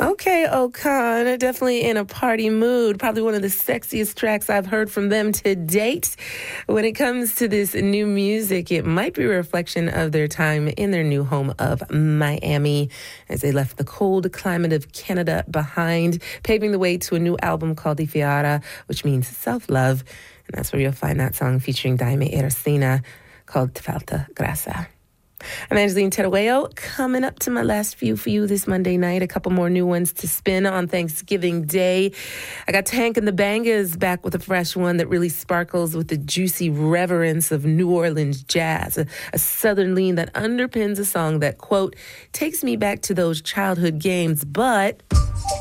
Okay, Okan, definitely in a party mood. Probably one of the sexiest tracks I've heard from them to date. When it comes to this new music, it might be a reflection of their time in their new home of Miami as they left the cold climate of Canada behind, paving the way to a new album called Ifiara, which means self-love. And that's where you'll find that song featuring Daime Erosina called Te Falta Grasa. I'm Angeline Terueo, coming up to my last few for you this Monday night. A couple more new ones to spin on Thanksgiving Day. I got Tank and the Bangas back with a fresh one that really sparkles with the juicy reverence of New Orleans jazz, a southern lean that underpins a song that, quote, takes me back to those childhood games, but